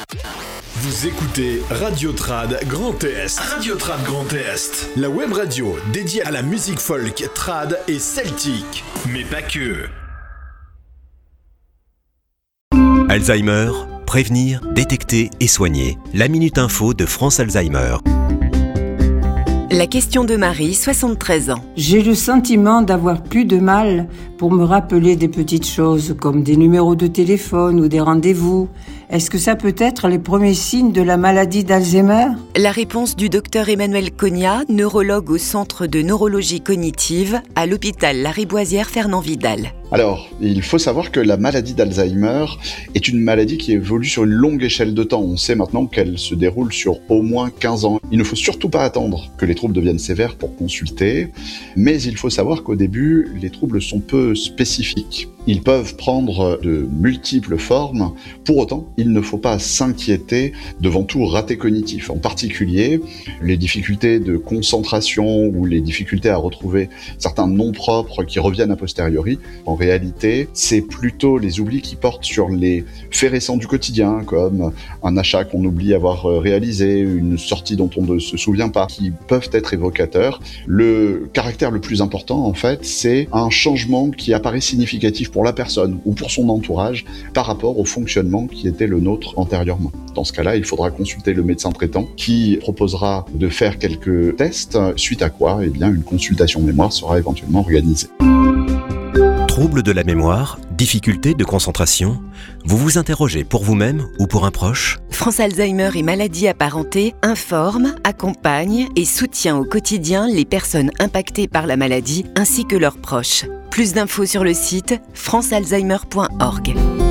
Vous écoutez Radio Trad Grand Est. Radio Trad Grand Est. La web radio dédiée à la musique folk, trad et celtique. Mais pas que. Alzheimer, prévenir, détecter et soigner. La Minute Info de France Alzheimer. La question de Marie, 73 ans. J'ai le sentiment d'avoir plus de mal pour me rappeler des petites choses comme des numéros de téléphone ou des rendez-vous. Est-ce que ça peut être les premiers signes de la maladie d'Alzheimer ? La réponse du docteur Emmanuel Cognat, neurologue au Centre de neurologie cognitive à l'hôpital Lariboisière Fernand Vidal. Alors, il faut savoir que la maladie d'Alzheimer est une maladie qui évolue sur une longue échelle de temps. On sait maintenant qu'elle se déroule sur au moins 15 ans. Il ne faut surtout pas attendre que les troubles deviennent sévères pour consulter, mais il faut savoir qu'au début, les troubles sont peu spécifiques. Ils peuvent prendre de multiples formes. Pour autant, il ne faut pas s'inquiéter devant tout raté cognitif. En particulier, les difficultés de concentration ou les difficultés à retrouver certains noms propres qui reviennent a posteriori. En réalité, c'est plutôt les oublis qui portent sur les faits récents du quotidien, comme un achat qu'on oublie avoir réalisé, une sortie dont on ne se souvient pas, qui peuvent être évocateurs. Le caractère le plus important, en fait, c'est un changement qui apparaît significatif pour la personne ou pour son entourage par rapport au fonctionnement qui était le nôtre antérieurement. Dans ce cas-là, il faudra consulter le médecin traitant qui proposera de faire quelques tests, suite à quoi, une consultation mémoire sera éventuellement organisée. Troubles de la mémoire, difficultés de concentration, vous vous interrogez pour vous-même ou pour un proche ? France Alzheimer et maladies apparentées informe, accompagne et soutient au quotidien les personnes impactées par la maladie ainsi que leurs proches. Plus d'infos sur le site francealzheimer.org.